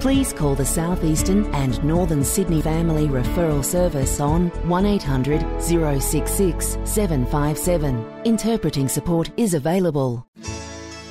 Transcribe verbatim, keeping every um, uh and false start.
please call the South Eastern and Northern Sydney Family Referral Service on one eight hundred, zero six six, seven five seven. Interpreting support is available.